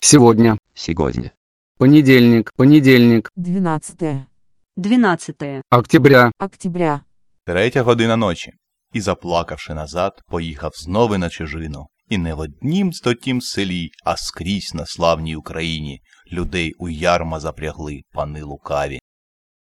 Сегодня. Сегодня. Понедельник. 12 Октября. октября. 3 година ночі. І, заплакавши назад, поїхав знову на чужину. І не в однім стотім селі, а скрізь на славній Україні людей у ярма запрягли пани лукаві.